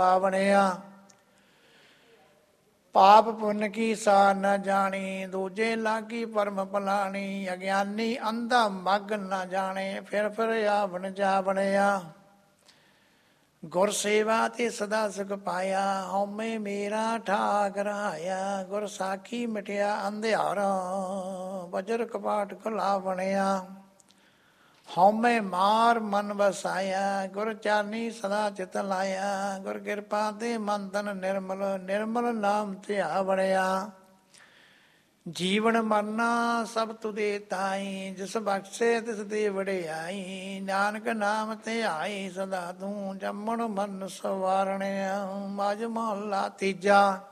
ਬਣਿਆ। ਪਾਪ ਪੁੰਨ ਕੀ ਸਾਰ ਨਾ ਜਾਣੀ, ਦੂਜੇ ਲਾਗੀ ਪਰਮ ਭਲਾਣੀ। ਅਗਿਆਨੀ ਅੰਧਾ ਮੱਗ ਨਾ ਜਾਣੇ, ਫਿਰ ਆਵਣ ਜਾ ਬਣਿਆ। ਗੁਰ ਸੇਵਾ ਤੇ ਸਦਾ ਸੁਖ ਪਾਇਆ, ਹਉਮੈ ਮੇਰਾ ਠਾਕ ਰਹਾਇਆ। ਗੁਰ ਸਾਖੀ ਮਿਟਿਆ ਅੰਧਿਆਰਾ, ਵਜਰ ਕਪਾਟ ਖੁੱਲਾ ਬਣਿਆ। ਹਉਮੈ ਮਾਰ ਮਨ ਵਸਾਇਆ, ਗੁਰ ਚਾਨੀ ਸਦਾ ਚਿਤ ਲਾਇਆ। ਗੁਰ ਕਿਰਪਾ ਤੇ ਮਨ ਤਨ ਨਿਰਮਲ, ਨਿਰਮਲ ਨਾਮ ਧਿਆ ਬਣਿਆ। ਜੀਵਨ ਮਰਨਾ ਸਭ ਤੁਧੇ ਤਾਈ, ਜਿਸ ਬਖਸ਼ੇ ਤਿਸ ਦੇ ਵਡਿਆਈ। ਨਾਨਕ ਨਾਮ ਧਿਆਈ ਸਦਾ ਤੂੰ, ਜੰਮਣ ਮਰਨ ਸਵਾਰਣਿਆ। ਮਝ ਮਹੱਲਾ ਤੀਜਾ।